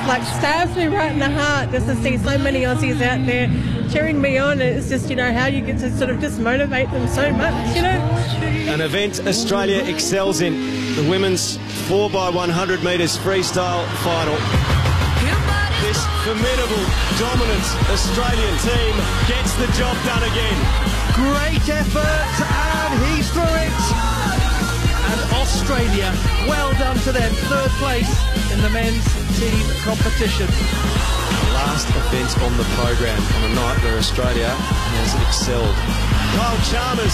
like stabs me right in the heart just to see so many Aussies out there cheering me on. It's just, you know, how you get to sort of just motivate them so much, you know. An event Australia excels in, the women's 4x100 metres freestyle final. This formidable, dominant Australian team gets the job done again. Great effort, and he's through it. And Australia, well done to them, third place in the men's team competition. Last event on the program on a night where Australia has excelled. Kyle Chalmers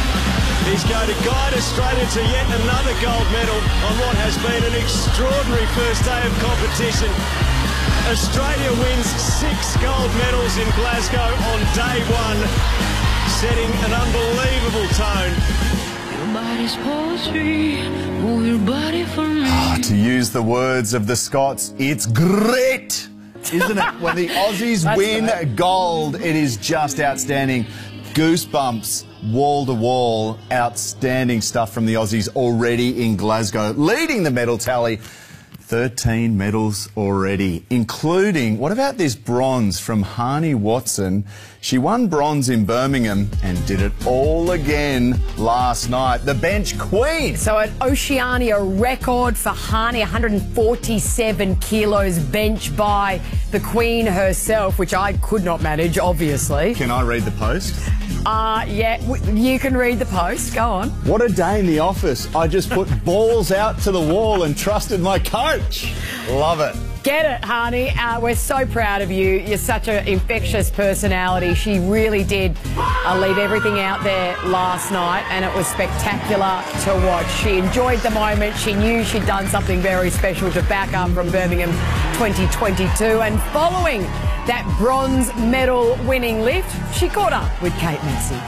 is going to guide Australia to yet another gold medal on what has been an extraordinary first day of competition. Australia wins 6 gold medals in Glasgow on day one, setting an unbelievable tone. Your body's poetry, move your body for me. To use the words of the Scots, it's great, isn't it? When the Aussies win gold, it is just outstanding. Goosebumps, wall to wall, outstanding stuff from the Aussies already in Glasgow, leading the medal tally. 13 medals already, including, what about this bronze from Hani Watson? She won bronze in Birmingham and did it all again last night. The bench queen. So an Oceania record for Hani, 147 kilos bench by the queen herself, which I could not manage, obviously. Can I read the post? Yeah, you can read the post. Go on. What a day in the office. I just put balls out to the wall and trusted my coach. Love it. Get it, Hani. We're so proud of you. You're such an infectious personality. She really did leave everything out there last night, and it was spectacular to watch. She enjoyed the moment. She knew she'd done something very special to back up from Birmingham 2022. And following that bronze medal winning lift, she caught up with Kate Mincy.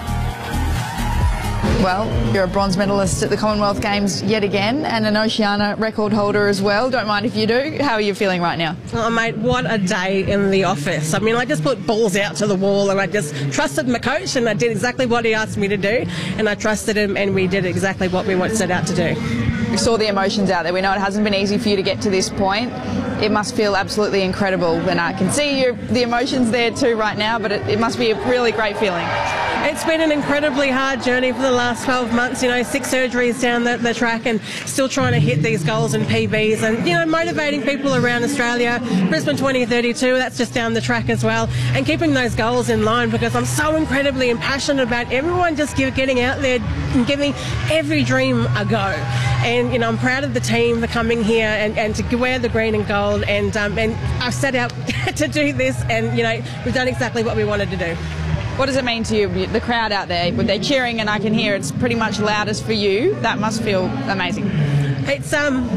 Well, you're a bronze medalist at the Commonwealth Games yet again, and an Oceania record holder as well. Don't mind if you do. How are you feeling right now? Oh, mate, what a day in the office. I mean, I just put balls out to the wall and I just trusted my coach, and I did exactly what he asked me to do, and I trusted him, and we did exactly what we set out to do. We saw the emotions out there. We know it hasn't been easy for you to get to this point. It must feel absolutely incredible, and I can see the emotions there too right now, but it must be a really great feeling. It's been an incredibly hard journey for the last 12 months, you know, 6 surgeries down the track, and still trying to hit these goals and PBs, and, you know, motivating people around Australia. Brisbane 2032, that's just down the track as well, and keeping those goals in line, because I'm so incredibly passionate about everyone just getting out there and giving every dream a go. And, you know, I'm proud of the team for coming here and to wear the green and gold, and I've set out to do this, and, you know, we've done exactly what we wanted to do. What does it mean to you, the crowd out there? They're cheering, and I can hear it's pretty much loudest for you. That must feel amazing. It's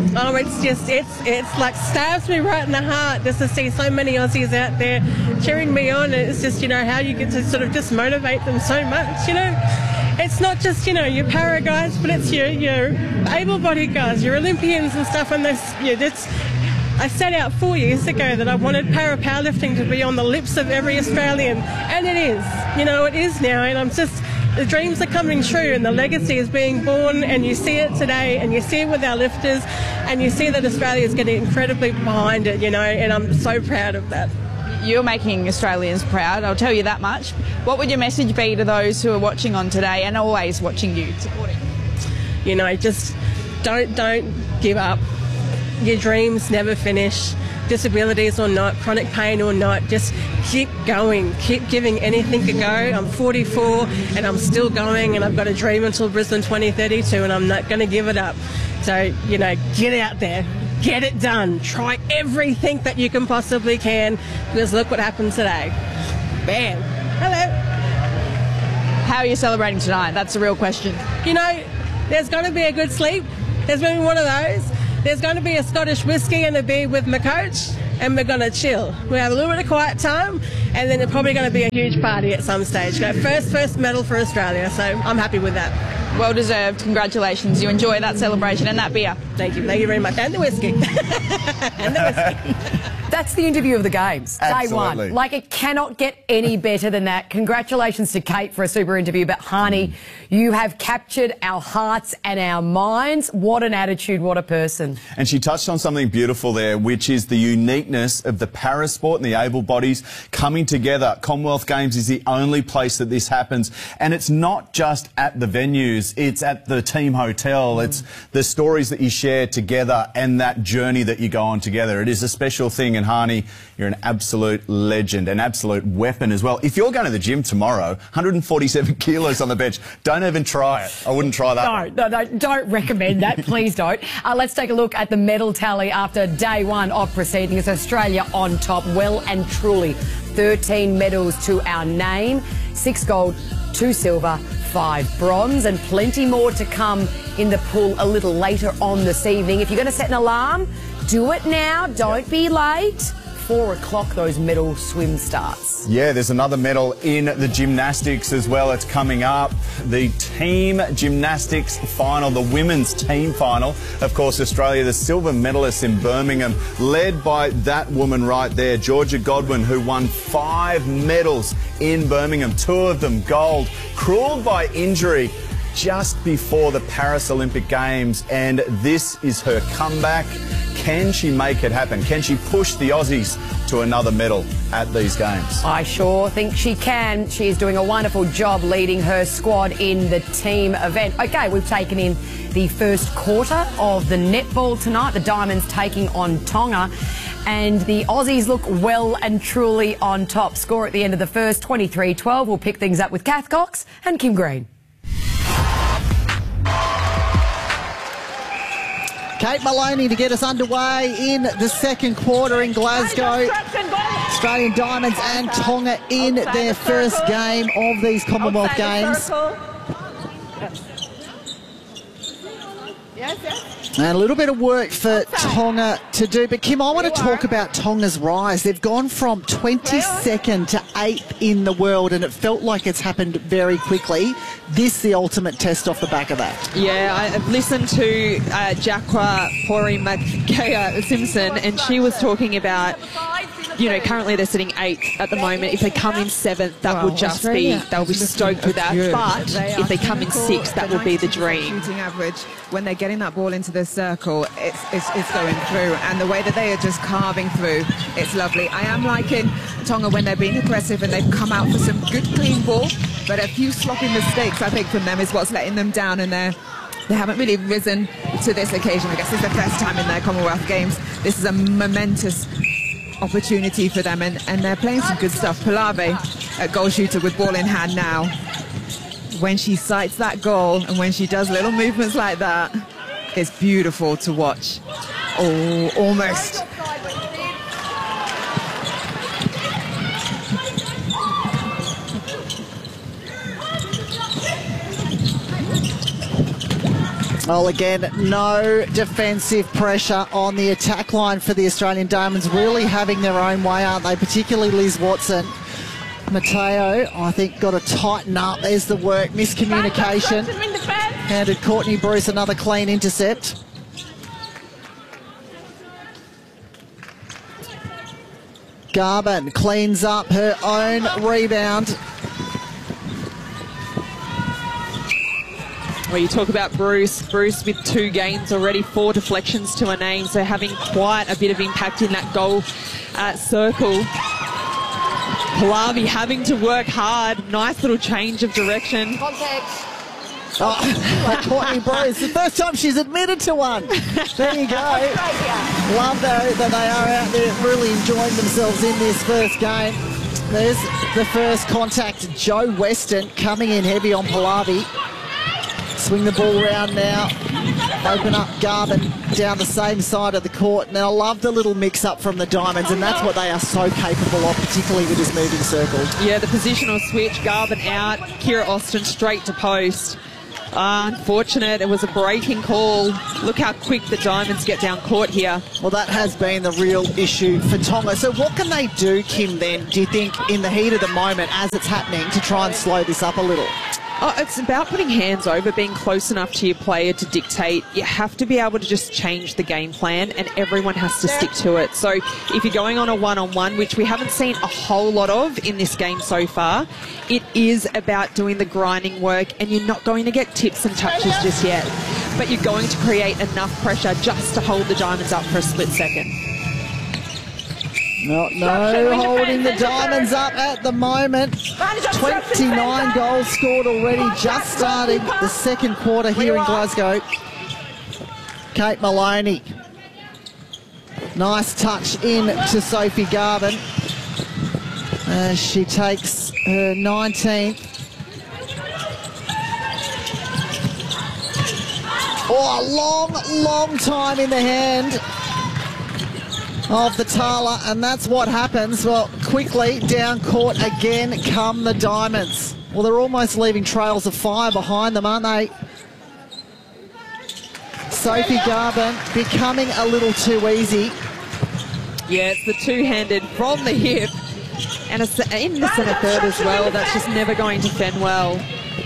like stabs me right in the heart just to see so many Aussies out there cheering me on. It's just, you know, how you get to sort of just motivate them so much, you know. It's not just, you know, your para guys, but it's your able-bodied guys, your Olympians and stuff, and I set out 4 years ago that I wanted para powerlifting to be on the lips of every Australian, and it is. You know, it is now, and the dreams are coming true, and the legacy is being born, and you see it today, and you see it with our lifters, and you see that Australia is getting incredibly behind it, you know, and I'm so proud of that. You're making Australians proud, I'll tell you that much. What would your message be to those who are watching on today and always watching you, supporting? You know, just don't give up. Your dreams never finish. Disabilities or not, chronic pain or not, just keep going, keep giving anything a go. I'm 44 and I'm still going, and I've got a dream until Brisbane 2032, and I'm not going to give it up. So, you know, get out there, get it done, try everything that you can possibly can, because look what happened today. Bam. Hello. How are you celebrating tonight? That's the real question. You know, there's going to be a good sleep. There's going to be one of those. There's going to be a Scottish whiskey and a beer with my coach, and we're going to chill. We'll have a little bit of quiet time, and then there's probably going to be a huge party at some stage. First medal for Australia, so I'm happy with that. Well deserved. Congratulations. You enjoy that celebration and that beer. Thank you very much. And the whiskey. And the whiskey. That's the interview of the Games. Absolutely. Day one. Like, it cannot get any better than that. Congratulations to Kate for a super interview. But, Hani, you have captured our hearts and our minds. What an attitude, what a person. And she touched on something beautiful there, which is the uniqueness of the para-sport and the able bodies coming together. Commonwealth Games is the only place that this happens. And it's not just at the venues, it's at the team hotel. It's the stories that you share together and that journey that you go on together. It is a special thing. And Hani, you're an absolute legend, an absolute weapon as well. If you're going to the gym tomorrow, 147 kilos on the bench, don't even try it. I wouldn't try that. No, don't recommend that. Please don't. Let's take a look at the medal tally after day one of proceedings. Australia on top, well and truly. 13 medals to our name, 6 gold, 2 silver, 5 bronze, and plenty more to come in the pool a little later on this evening. If you're going to set an alarm, do it now. Don't be late. 4 o'clock, those medal swim starts. Yeah, there's another medal in the gymnastics as well. It's coming up. The team gymnastics final, the women's team final. Of course, Australia, the silver medalists in Birmingham, led by that woman right there, Georgia Godwin, who won 5 medals in Birmingham, 2 of them gold, cruelled by injury just before the Paris Olympic Games, and this is her comeback. Can she make it happen? Can she push the Aussies to another medal at these Games? I sure think she can. She is doing a wonderful job leading her squad in the team event. OK, we've taken in the first quarter of the netball tonight. The Diamonds taking on Tonga. And the Aussies look well and truly on top. Score at the end of the first, 23-12. We'll pick things up with Kath Cox and Kim Green. Kate Maloney to get us underway in the second quarter in Glasgow. Australian Diamonds and Tonga in their first game of these Commonwealth Games. And a little bit of work for Tonga to do. But, Kim, I want to talk about Tonga's rise. They've gone from 22nd to 8th in the world, and it felt like it's happened very quickly. This the ultimate test off the back of that. Yeah, I've listened to Jacqua Pori Makaya Simpson, and she was talking about, you know, currently they're sitting 8th at the moment. If they come in 7th, that would just be, they'll be stoked with that. But if they come in 6th, that would be the dream. Shooting average, when they're getting that ball into the circle, it's going through, and the way that they are just carving through, it's lovely. I am liking Tonga when they're being aggressive and they've come out for some good clean ball, but a few sloppy mistakes, I think, from them is what's letting them down, and they haven't really risen to this occasion. I guess it's the first time in their Commonwealth Games. This is a momentous opportunity for them, and they're playing some good stuff. Polave, a goal shooter with ball in hand now. When she sights that goal and when she does little movements like that, it's beautiful to watch. Oh, almost. Well, again, no defensive pressure on the attack line for the Australian Diamonds, really having their own way, aren't they? Particularly Liz Watson. Mateo, I think, got to tighten up. There's the work. Miscommunication. Handed Courtney Bruce another clean intercept. Garvin cleans up her own rebound. Well, you talk about Bruce with 2 games already, 4 deflections to her name, so having quite a bit of impact in that goal circle. Polave having to work hard. Nice little change of direction. Contact. Oh, Courtney Bruce, the first time she's admitted to one. There you go. Love that they are out there really enjoying themselves in this first game. There's the first contact. Joe Weston coming in heavy on Polave. Swing the ball round now. Open up Garvin down the same side of the court. Now, I love the little mix-up from the Diamonds, and that's what they are so capable of, particularly with this moving circle. Yeah, the positional switch, Garvin out, Kira Austin straight to post. Unfortunate, it was a breaking call. Look how quick the Diamonds get down court here. Well, that has been the real issue for Tonga. So what can they do, Kim, then, do you think, in the heat of the moment as it's happening, to try and slow this up a little? Oh, it's about putting hands over, being close enough to your player to dictate. You have to be able to just change the game plan, and everyone has to stick to it. So if you're going on a one-on-one, which we haven't seen a whole lot of in this game so far, it is about doing the grinding work, and you're not going to get tips and touches just yet. But you're going to create enough pressure just to hold the Diamonds up for a split second. No holding the Diamonds up at the moment. 29 goals scored already, just starting the second quarter here in Glasgow. Kate Maloney. Nice touch in to Sophie Garvin as she takes her 19th. Oh, a long time in the hand of the Tala, and that's what happens. Well, quickly down court again come the Diamonds. Well, they're almost leaving trails of fire behind them, aren't they? Sophie Garvin becoming a little too easy. Yeah, it's the two-handed from the hip, and in the centre third as well. That's just never going to fend well.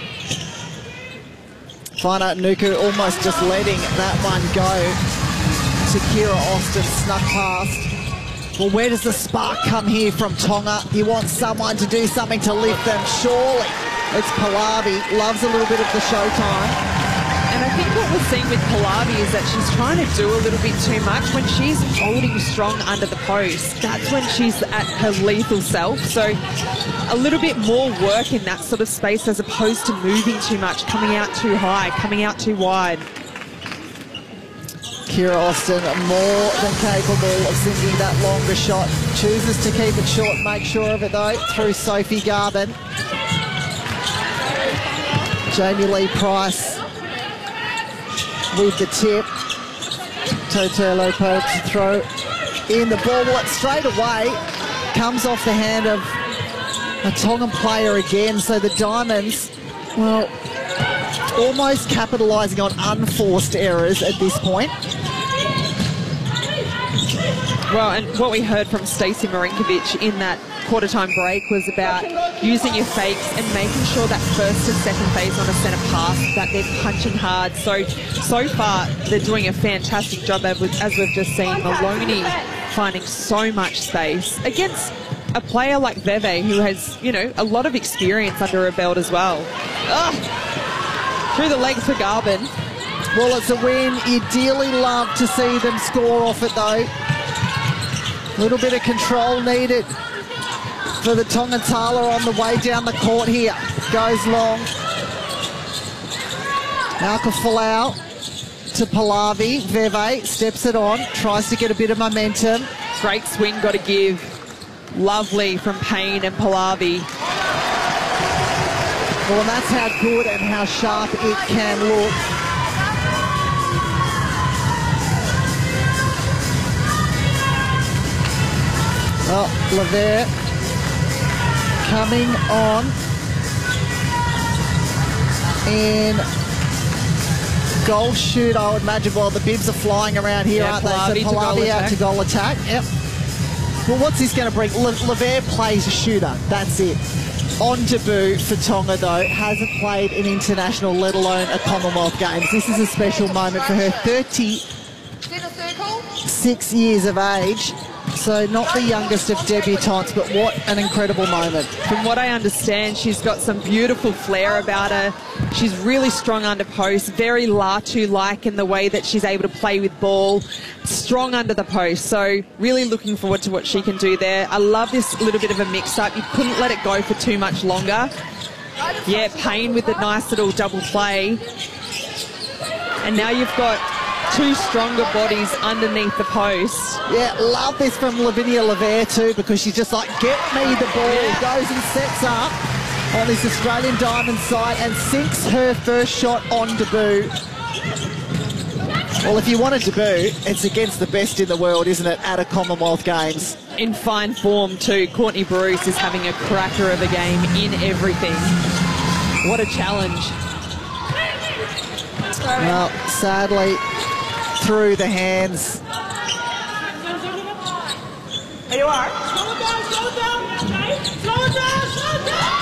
Whainui Nuku almost just letting that one go. To Kira Austin, snuck past. Well, where does the spark come here from Tonga? You want someone to do something to lift them, surely. It's Pallavi, loves a little bit of the showtime. And I think what we're seeing with Pallavi is that she's trying to do a little bit too much. When she's holding strong under the post, that's when she's at her lethal self. So a little bit more work in that sort of space as opposed to moving too much, coming out too high, coming out too wide. Kira Austin more than capable of sinking that longer shot. Chooses to keep it short, make sure of it though, through Sophie Garvin. Jamie Lee Price with the tip. Totelo Pope to throw in the ball. Well, it straight away comes off the hand of a Tongan player again. So the Diamonds, well, almost capitalising on unforced errors at this point. Well, and what we heard from Stacey Marinkovic in that quarter-time break was about using your fakes and making sure that first and second phase on a centre pass, that they're punching hard. So far, they're doing a fantastic job, as we've just seen. Maloney finding so much space against a player like Veve, who has, you know, a lot of experience under her belt as well. Through the legs for Garvin. Well, it's a win. You dearly love to see them score off it, though. A little bit of control needed for the Tongan Tala on the way down the court here. Goes long. Malka Folau to Pallavi. Veve steps it on, tries to get a bit of momentum. Great swing, got to give. Lovely from Payne and Pallavi. Well, and that's how good and how sharp it can look. Well, Levere coming on in goal shoot, I would imagine. Well, the bibs are flying around here, aren't they? So Pallavi out to goal attack. Yep. Well, what's this going to bring? Levere plays a shooter. That's it. On debut for Tonga, though, hasn't played an international, let alone a Commonwealth Games. This is a special moment for her. 36 years of age. So not the youngest of debutantes, but what an incredible moment. From what I understand, she's got some beautiful flair about her. She's really strong under post, very Latu-like in the way that she's able to play with ball, strong under the post. So really looking forward to what she can do there. I love this little bit of a mix-up. You couldn't let it go for too much longer. Yeah, Payne with the nice little double play. And now you've got two stronger bodies underneath the post. Yeah, love this from Lavinia Levere too, because she's just like, get me the ball. Yeah. Goes and sets up on this Australian Diamond side and sinks her first shot on debut. Well, if you want a debut, it's against the best in the world, isn't it, at a Commonwealth Games? In fine form too. Courtney Bruce is having a cracker of a game in everything. What a challenge. Well, sadly, through the hands. There you are. Slow it down, slow it down. Slow it down, slow it down.